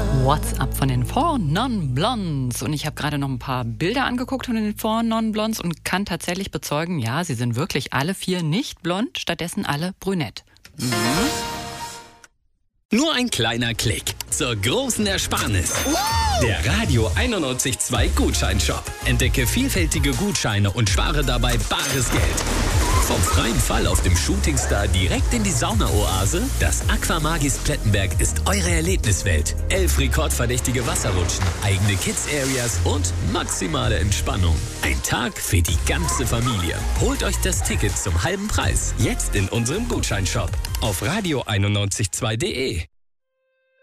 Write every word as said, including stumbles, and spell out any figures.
What's Up von den Four Non Blondes. Und ich habe gerade noch ein paar Bilder angeguckt von den Four Non Blondes und kann tatsächlich bezeugen, ja, sie sind wirklich alle vier nicht blond, stattdessen alle brünett. Mhm. Nur ein kleiner Klick zur großen Ersparnis. Der Radio einundneunzig Komma zwei Gutscheinshop. Entdecke vielfältige Gutscheine und spare dabei bares Geld. Vom freien Fall auf dem Shootingstar direkt in die Saunaoase. Das Aquamagis Plettenberg ist eure Erlebniswelt. Elf rekordverdächtige Wasserrutschen, eigene Kids-Areas und maximale Entspannung. Ein Tag für die ganze Familie. Holt euch das Ticket zum halben Preis. Jetzt in unserem Gutscheinshop auf radio einundneunzig Komma zwei punkt de.